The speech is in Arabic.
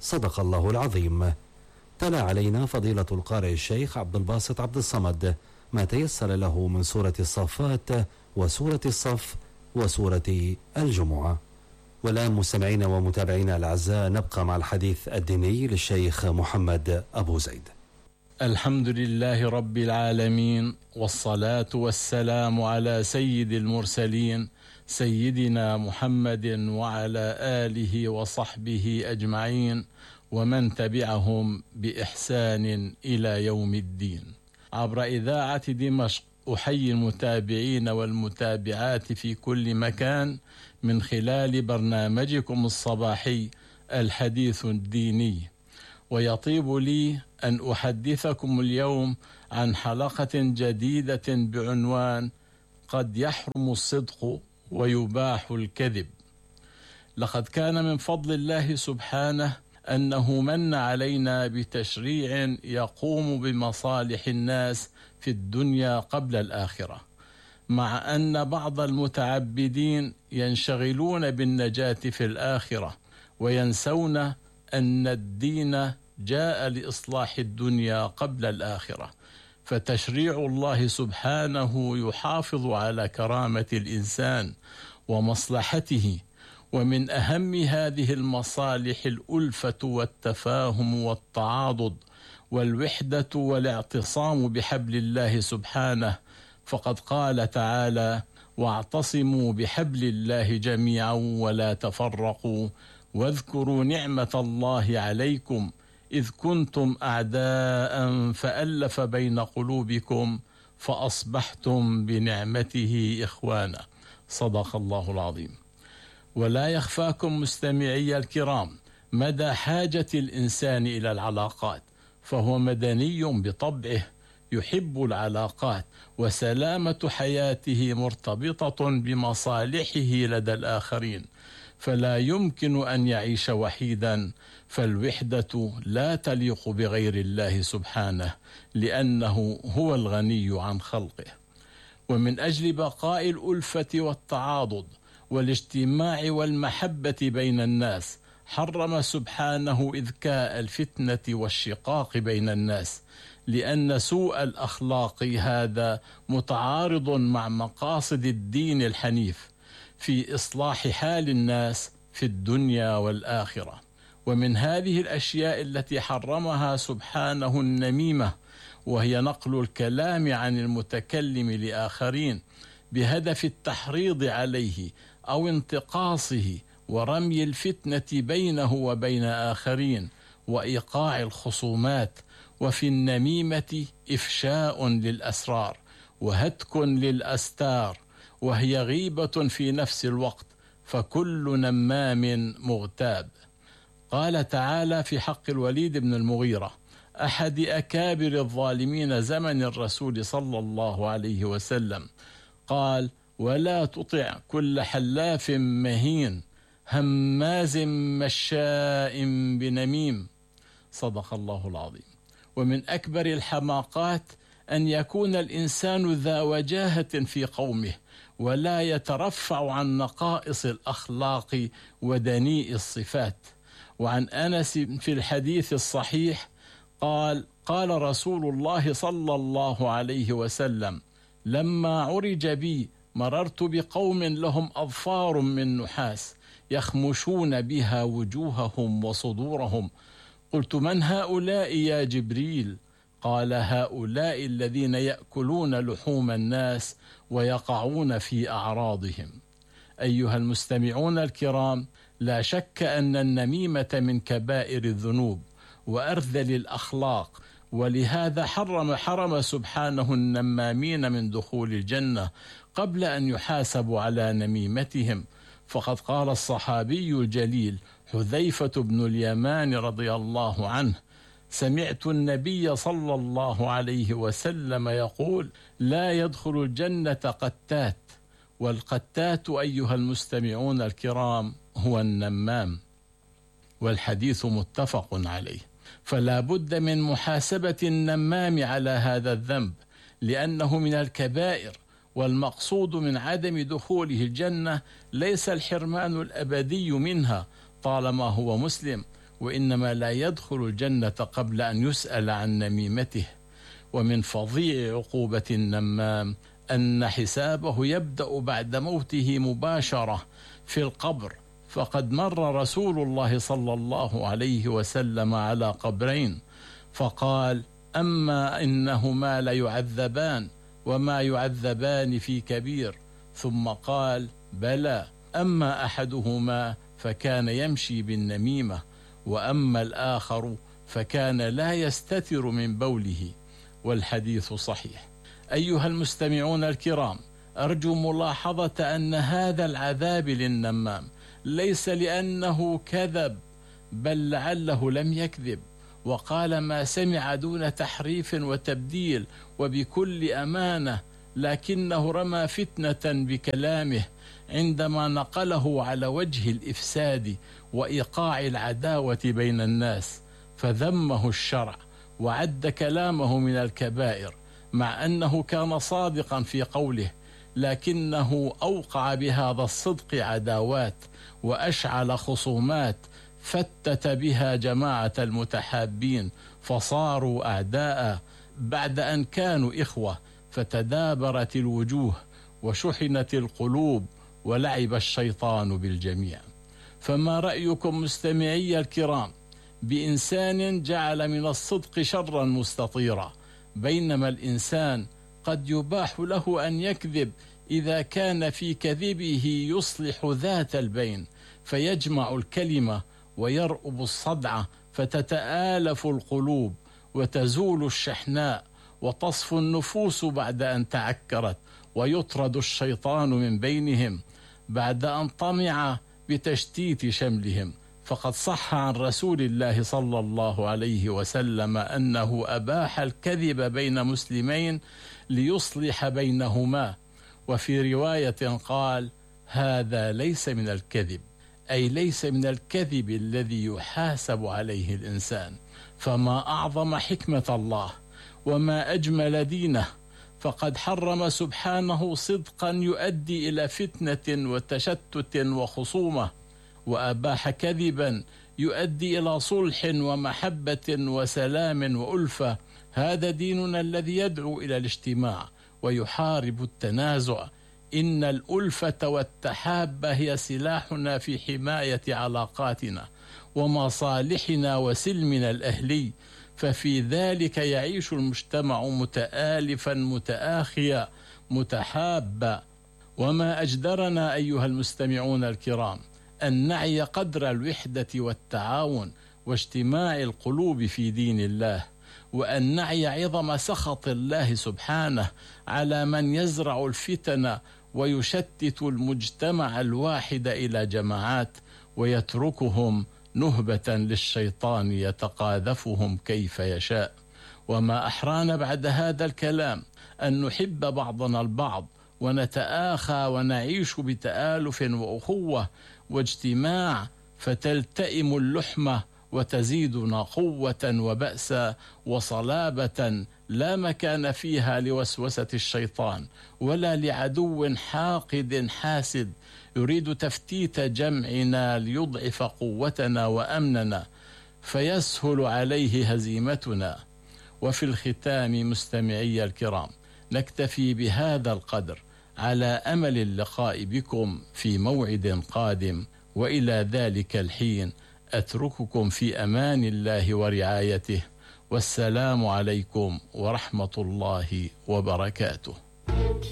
صدق الله العظيم. تلا علينا فضيلة القارئ الشيخ عبد الباسط عبد الصمد ما تيسر له من سورة الصافات وسورة الصف وسورة الجمعة. والآن مستمعين ومتابعينا الأعزاء نبقى مع الحديث الديني للشيخ محمد أبو زيد. الحمد لله رب العالمين، والصلاة والسلام على سيد المرسلين سيدنا محمد وعلى آله وصحبه أجمعين ومن تبعهم بإحسان إلى يوم الدين. عبر إذاعة دمشق أحيي المتابعين والمتابعات في كل مكان من خلال برنامجكم الصباحي الحديث الديني، ويطيب لي أن أحدثكم اليوم عن حلقة جديدة بعنوان قد يحرم الصدق ويباح الكذب. لقد كان من فضل الله سبحانه أنه من علينا بتشريع يقوم بمصالح الناس في الدنيا قبل الآخرة، مع أن بعض المتعبدين ينشغلون بالنجاة في الآخرة وينسون أن الدين جاء لإصلاح الدنيا قبل الآخرة. فتشريع الله سبحانه يحافظ على كرامة الإنسان ومصلحته، ومن أهم هذه المصالح الألفة والتفاهم والتعاضد والوحدة والاعتصام بحبل الله سبحانه، فقد قال تعالى: واعتصموا بحبل الله جميعا ولا تفرقوا واذكروا نعمة الله عليكم إذ كنتم أعداء فألف بين قلوبكم فأصبحتم بنعمته إخوانا. صدق الله العظيم. ولا يخفاكم مستمعي الكرام مدى حاجة الإنسان إلى العلاقات، فهو مدني بطبعه يحب العلاقات، وسلامة حياته مرتبطة بمصالحه لدى الآخرين، فلا يمكن أن يعيش وحيدا، فالوحدة لا تليق بغير الله سبحانه لأنه هو الغني عن خلقه. ومن أجل بقاء الألفة والتعاضد والاجتماع والمحبة بين الناس حرم سبحانه إذكاء الفتنة والشقاق بين الناس، لأن سوء الأخلاق هذا متعارض مع مقاصد الدين الحنيف في إصلاح حال الناس في الدنيا والآخرة. ومن هذه الأشياء التي حرمها سبحانه النميمة، وهي نقل الكلام عن المتكلم لآخرين بهدف التحريض عليه أو انتقاصه ورمي الفتنة بينه وبين آخرين وإيقاع الخصومات. وفي النميمة إفشاء للأسرار وهتك للأستار، وهي غيبة في نفس الوقت، فكل نمام مغتاب. قال تعالى في حق الوليد بن المغيرة أحد أكابر الظالمين زمن الرسول صلى الله عليه وسلم، قال: ولا تطع كل حلاف مهين هماز مشاء بنميم. صدق الله العظيم. ومن أكبر الحماقات أن يكون الإنسان ذا وجاهة في قومه ولا يترفع عن نقائص الأخلاق ودنيء الصفات. وعن أنس في الحديث الصحيح قال: قال رسول الله صلى الله عليه وسلم: لما عرج بي مررت بقوم لهم أظفار من نحاس يخمشون بها وجوههم وصدورهم، قلت: من هؤلاء يا جبريل؟ قال: هؤلاء الذين يأكلون لحوم الناس ويقعون في أعراضهم. أيها المستمعون الكرام، لا شك أن النميمة من كبائر الذنوب وأرذل الأخلاق، ولهذا حرم سبحانه النمامين من دخول الجنة قبل أن يحاسبوا على نميمتهم. فقد قال الصحابي الجليل حذيفة بن اليمان رضي الله عنه: سمعت النبي صلى الله عليه وسلم يقول: لا يدخل الجنة قتات. والقتات أيها المستمعون الكرام هو النمام، والحديث متفق عليه. فلا بد من محاسبة النمام على هذا الذنب، لأنه من الكبائر، والمقصود من عدم دخوله الجنة ليس الحرمان الأبدي منها طالما هو مسلم، وإنما لا يدخل الجنة قبل أن يسأل عن نميمته. ومن فظيع عقوبة النمام أن حسابه يبدأ بعد موته مباشرة في القبر، فقد مر رسول الله صلى الله عليه وسلم على قبرين فقال: أما إنهما ليعذبان وما يعذبان في كبير، ثم قال: بلى، أما أحدهما فكان يمشي بالنميمة، وأما الآخر فكان لا يستتر من بوله. والحديث صحيح. أيها المستمعون الكرام، أرجو ملاحظة أن هذا العذاب للنمام ليس لأنه كذب، بل لعله لم يكذب وقال ما سمع دون تحريف وتبديل وبكل أمانة، لكنه رمى فتنة بكلامه عندما نقله على وجه الإفساد وإيقاع العداوة بين الناس، فذمه الشرع وعد كلامه من الكبائر، مع أنه كان صادقا في قوله، لكنه أوقع بهذا الصدق عداوات وأشعل خصومات فتت بها جماعة المتحابين فصاروا أعداء بعد أن كانوا إخوة، فتدابرت الوجوه وشحنت القلوب ولعب الشيطان بالجميع. فما رأيكم مستمعي الكرام بإنسان جعل من الصدق شرا مستطيرا، بينما الإنسان قد يباح له أن يكذب إذا كان في كذبه يصلح ذات البين، فيجمع الكلمة ويرؤب الصدع، فتتآلف القلوب وتزول الشحناء وتصفو النفوس بعد أن تعكرت، ويطرد الشيطان من بينهم بعد أن طمع بتشتيت شملهم. فقد صح عن رسول الله صلى الله عليه وسلم أنه أباح الكذب بين مسلمين ليصلح بينهما، وفي رواية قال: هذا ليس من الكذب، أي ليس من الكذب الذي يحاسب عليه الإنسان. فما أعظم حكمة الله وما أجمل دينه، فقد حرم سبحانه صدقا يؤدي إلى فتنة وتشتت وخصومة، وأباح كذبا يؤدي إلى صلح ومحبة وسلام وألفة. هذا ديننا الذي يدعو إلى الاجتماع ويحارب التنازع. إن الألفة والتحاب هي سلاحنا في حماية علاقاتنا ومصالحنا وسلمنا الأهلي، ففي ذلك يعيش المجتمع متآلفا متآخيا متحابا. وما أجدرنا أيها المستمعون الكرام أن نعي قدر الوحدة والتعاون واجتماع القلوب في دين الله، وأن نعي عظم سخط الله سبحانه على من يزرع الفتن ويشتت المجتمع الواحد إلى جماعات ويتركهم نهبة للشيطان يتقاذفهم كيف يشاء. وما أحرانا بعد هذا الكلام أن نحب بعضنا البعض ونتآخى ونعيش بتآلف وأخوة واجتماع، فتلتئم اللحمة وتزيدنا قوة وبأسا وصلابة لا مكان فيها لوسوسة الشيطان ولا لعدو حاقد حاسد يريد تفتيت جمعنا ليضعف قوتنا وأمننا فيسهل عليه هزيمتنا. وفي الختام مستمعي الكرام، نكتفي بهذا القدر على أمل اللقاء بكم في موعد قادم، وإلى ذلك الحين أترككم في أمان الله ورعايته، والسلام عليكم ورحمة الله وبركاته.